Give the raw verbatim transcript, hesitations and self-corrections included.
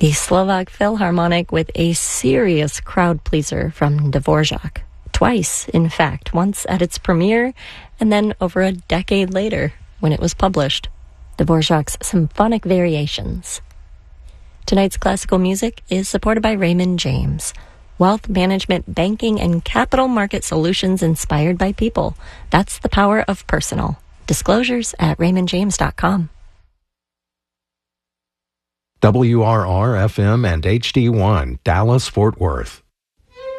The Slovak Philharmonic with a serious crowd pleaser from Dvorak. Twice, in fact, once at its premiere and then over a decade later when it was published. Dvorak's Symphonic Variations. Tonight's classical music is supported by Raymond James. Wealth management, banking, and capital market solutions inspired by people. That's the power of personal. Disclosures at raymond james dot com. W R R F M and H D one, Dallas, Fort Worth.